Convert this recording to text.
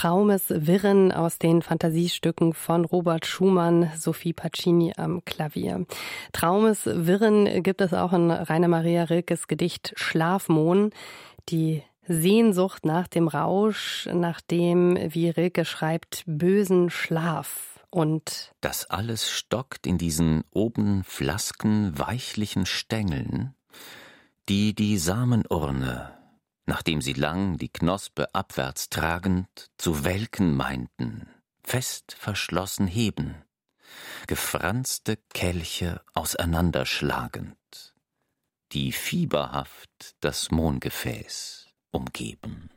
Traumeswirren aus den Fantasiestücken von Robert Schumann, Sophie Pacini am Klavier. Traumeswirren gibt es auch in Rainer Maria Rilkes Gedicht Schlafmohn. Die Sehnsucht nach dem Rausch, nach dem, wie Rilke schreibt, bösen Schlaf. Und das alles stockt in diesen oben flasken, weichlichen Stängeln, die Samenurne, nachdem sie lang die Knospe abwärts tragend zu welken meinten, fest verschlossen heben, gefranste Kelche auseinanderschlagend, die fieberhaft das Mohngefäß umgeben.